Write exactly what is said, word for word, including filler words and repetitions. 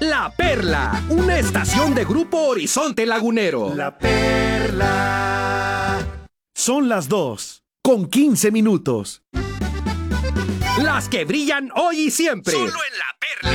La Perla, una estación de Grupo Horizonte Lagunero. La Perla. Son las dos, con quince minutos. Las que brillan hoy y siempre. Solo en La Perla.